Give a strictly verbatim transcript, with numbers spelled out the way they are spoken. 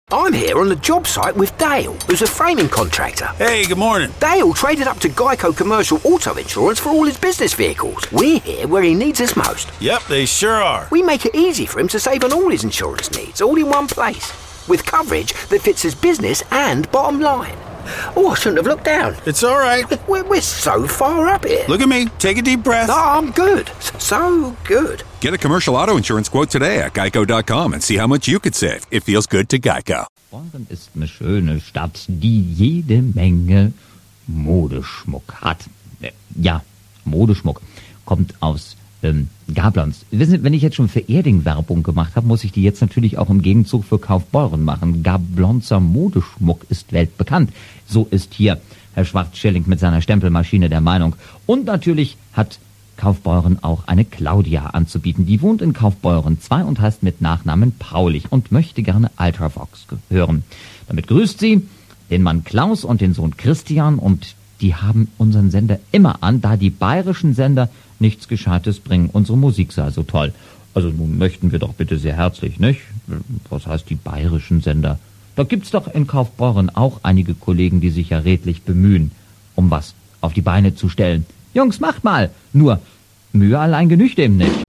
I'm here on the job site with Dale, who's a framing contractor. Hey, good morning. Dale traded up to Geico Commercial Auto Insurance for all his business vehicles. We're here where he needs us most. Yep, they sure are. We make it easy for him to save on all his insurance needs, all in one place, with coverage that fits his business and bottom line. Oh, I shouldn't have looked down. It's all right. We're, we're so far up here. Look at me. Take a deep breath. Oh, I'm good. So good. Get a commercial auto insurance quote today at geico dot com and see how much you could save. It feels good to Geico. Bonn ist eine schöne Stadt, die jede Menge Modeschmuck hat. Äh, ja, Modeschmuck kommt aus ähm, Gablons. Wissen Sie, wenn ich jetzt schon für Erding Werbung gemacht habe, muss ich die jetzt natürlich auch im Gegenzug für Kaufbeuren machen. Gablonzer Modeschmuck ist weltbekannt. So ist hier Herr Schwarz-Schilling mit seiner Stempelmaschine der Meinung. Und natürlich hat Kaufbeuren auch eine Claudia anzubieten. Die wohnt in Kaufbeuren zwei und heißt mit Nachnamen Paulich und möchte gerne Ultravox hören. Damit grüßt sie den Mann Klaus und den Sohn Christian und die haben unseren Sender immer an, da die bayerischen Sender nichts Gescheites bringen. Unsere Musik sei so toll. Also nun möchten wir doch bitte sehr herzlich, nicht? Was heißt die bayerischen Sender? Da gibt's doch in Kaufbeuren auch einige Kollegen, die sich ja redlich bemühen, um was auf die Beine zu stellen. Jungs, macht mal! Nur, Mühe allein genügt dem nicht.